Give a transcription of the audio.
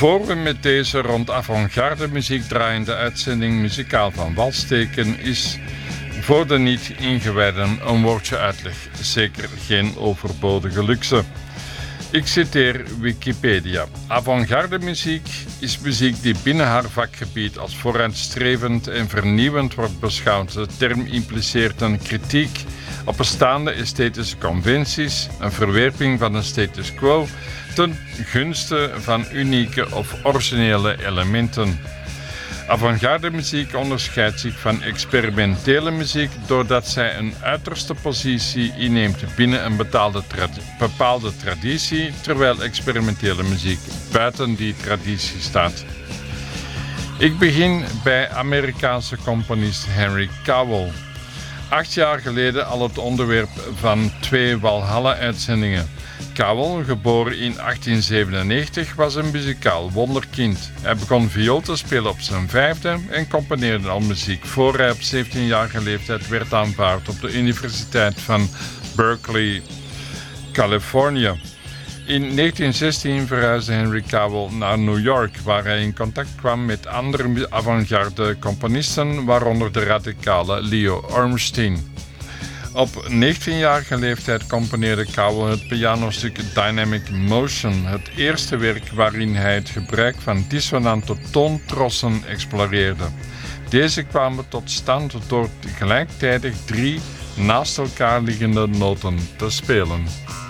Voor we met deze rond avant-garde muziek draaiende uitzending muzikaal van wal steken, is voor de niet-ingewijden een woordje uitleg. Zeker geen overbodige luxe. Ik citeer Wikipedia. Avant-garde muziek is muziek die binnen haar vakgebied als vooruitstrevend en vernieuwend wordt beschouwd. De term impliceert een kritiek op bestaande esthetische conventies, een verwerping van een status quo ten gunste van unieke of originele elementen. Avant-garde muziek onderscheidt zich van experimentele muziek doordat zij een uiterste positie inneemt binnen een bepaalde traditie, terwijl experimentele muziek buiten die traditie staat. Ik begin bij Amerikaanse componist Henry Cowell. 8 jaar geleden al het onderwerp van 2 Walhalla-uitzendingen. Cowell, geboren in 1897, was een muzikaal wonderkind. Hij begon viool te spelen op zijn 5e en componeerde al muziek voor hij op 17-jarige leeftijd werd aanvaard op de Universiteit van Berkeley, Californië. In 1916 verhuisde Henry Cowell naar New York, waar hij in contact kwam met andere avant-garde componisten, waaronder de radicale Leo Ornstein. Op 19-jarige leeftijd componeerde Cowell het pianostuk Dynamic Motion, het eerste werk waarin hij het gebruik van dissonante toontrossen exploreerde. Deze kwamen tot stand door gelijktijdig 3 naast elkaar liggende noten te spelen.